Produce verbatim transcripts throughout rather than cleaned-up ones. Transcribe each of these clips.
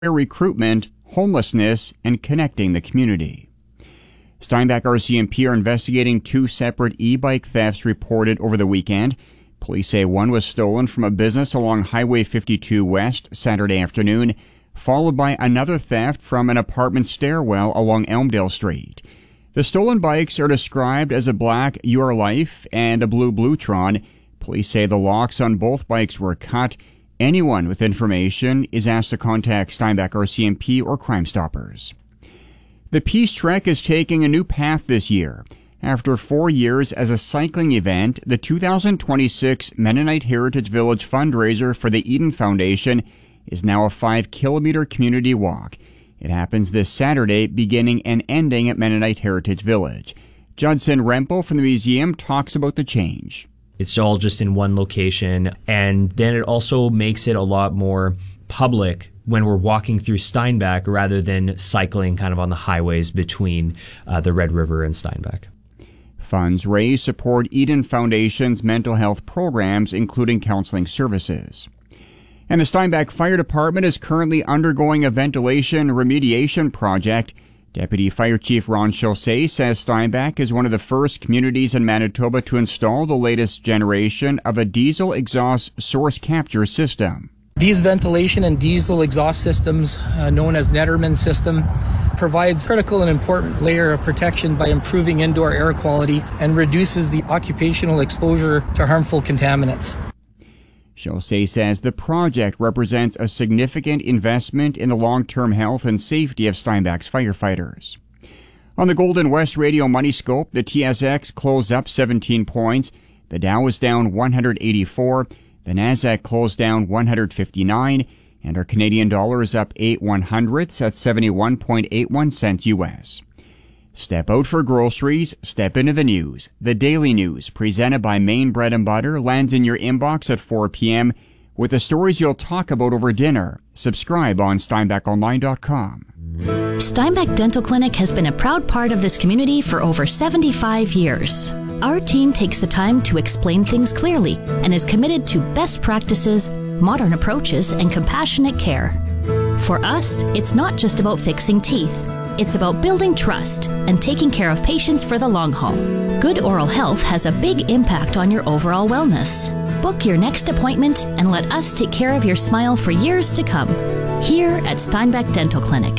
recruitment, homelessness, and connecting the community. Steinbach R C M P are investigating two separate e-bike thefts reported over the weekend. Police say one was stolen from a business along Highway fifty-two West Saturday afternoon, followed by another theft from an apartment stairwell along Elmdale Street. The stolen bikes are described as a black Your Life and a blue Bluetron. Police say the locks on both bikes were cut. Anyone with information is asked to contact Steinbach R C M P or Crime Stoppers. The Peace Trek is taking a new path this year. After four years as a cycling event, the two thousand twenty-six Mennonite Heritage Village fundraiser for the Eden Foundation is now a five-kilometer community walk. It happens this Saturday, beginning and ending at Mennonite Heritage Village. Judson Rempel from the museum talks about the change. It's all just in one location, and then it also makes it a lot more public when we're walking through Steinbach rather than cycling kind of on the highways between uh, the Red River and Steinbach. Funds raised support Eden Foundation's mental health programs, including counseling services. And the Steinbach Fire Department is currently undergoing a ventilation remediation project. Deputy Fire Chief Ron Chaussee says Steinbach is one of the first communities in Manitoba to install the latest generation of a diesel exhaust source capture system. These ventilation and diesel exhaust systems, uh, known as Netterman system, provides critical and important layer of protection by improving indoor air quality and reduces the occupational exposure to harmful contaminants. Chaussee says the project represents a significant investment in the long-term health and safety of Steinbach's firefighters. On the Golden West Radio Money Scope, the T S X closed up seventeen points. The Dow was down one hundred eighty-four. The Nasdaq closed down one hundred fifty-nine, and our Canadian dollar is up eight one hundredths at seventy-one point eight one cents U S. Step out for groceries, step into the news. The Daily News, presented by Maine Bread and Butter, lands in your inbox at four p.m. with the stories you'll talk about over dinner. Subscribe on Steinbach Online dot com. Steinbach Dental Clinic has been a proud part of this community for over seventy-five years. Our team takes the time to explain things clearly and is committed to best practices, modern approaches, and compassionate care. For us, it's not just about fixing teeth. It's about building trust and taking care of patients for the long haul. Good oral health has a big impact on your overall wellness. Book your next appointment and let us take care of your smile for years to come. Here at Steinbach Dental Clinic.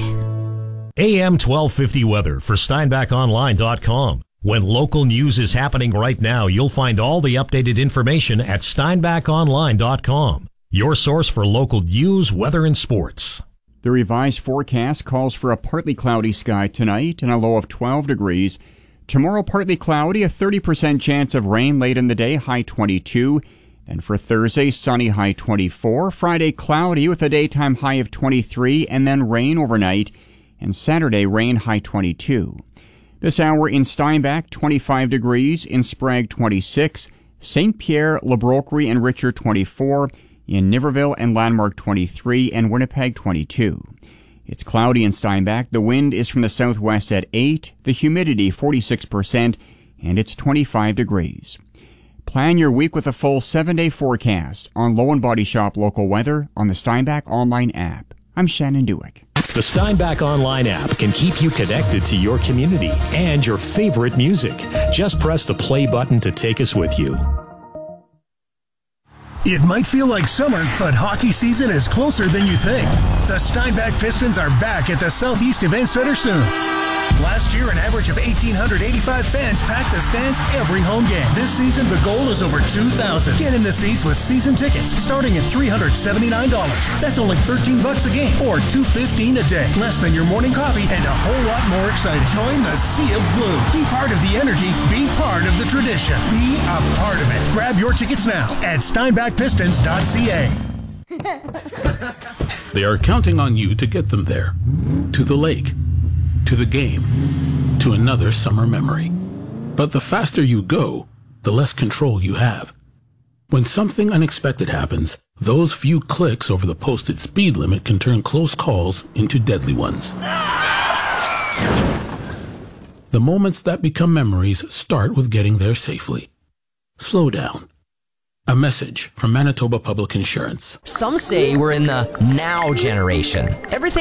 A M twelve fifty weather for Steinbach Online dot com. When local news is happening right now, you'll find all the updated information at Steinbach Online dot com. Your source for local news, weather, and sports. The revised forecast calls for a partly cloudy sky tonight and a low of twelve degrees. Tomorrow, partly cloudy, a thirty percent chance of rain late in the day, high twenty-two. And for Thursday, sunny, high twenty-four. Friday, cloudy with a daytime high of twenty-three, and then rain overnight. And Saturday, rain, high twenty-two. This hour in Steinbach, twenty-five degrees. In Sprague, twenty-six. Saint Pierre, Le Brocquerie, and Richer, twenty-four. In Niverville and Landmark, twenty-three, and Winnipeg, twenty-two. It's cloudy in Steinbach. The wind is from the southwest at eight, the humidity forty-six percent, and it's twenty-five degrees. Plan your week with a full seven-day forecast on Low and Body Shop local weather on the Steinbach Online app. I'm Shannon Dewick. The Steinbach Online app can keep you connected to your community and your favorite music. Just press the play button to take us with you. It might feel like summer, but hockey season is closer than you think. The Steinbach Pistons are back at the Southeast Event Center soon. Last year, an average of one thousand eight hundred eighty-five fans packed the stands every home game. This season, the goal is over two thousand. Get in the seats with season tickets starting at three hundred seventy-nine dollars. That's only thirteen bucks a game or two hundred fifteen dollars a day. Less than your morning coffee and a whole lot more exciting. Join the Sea of Blue. Be part of the energy. Be part of the tradition. Be a part of it. Grab your tickets now at Steinbach Pistons dot c a. They are counting on you to get them there. To the lake. To the game. To another summer memory. But the faster you go, the less control you have. When something unexpected happens, those few clicks over the posted speed limit can turn close calls into deadly ones. The moments that become memories start with getting there safely. Slow down. A message from Manitoba Public Insurance. Some say we're in the now generation. Everything